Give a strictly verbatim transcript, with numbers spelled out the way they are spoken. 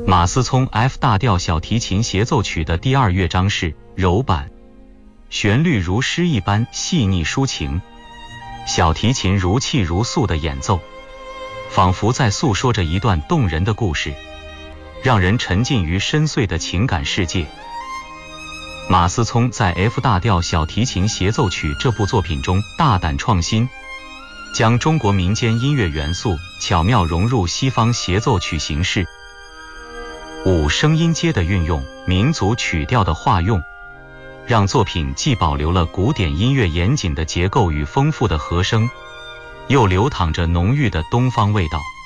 马思聪 F 大调小提琴协奏曲的第二乐章是柔板，旋律如诗一般细腻抒情，小提琴如泣如诉的演奏，仿佛在诉说着一段动人的故事，让人沉浸于深邃的情感世界。马思聪在 F 大调小提琴协奏曲这部作品中大胆创新，将中国民间音乐元素巧妙融入西方协奏曲形式。五、声音阶的运用，民族曲调的化用，让作品既保留了古典音乐严谨的结构与丰富的和声，又流淌着浓郁的东方味道。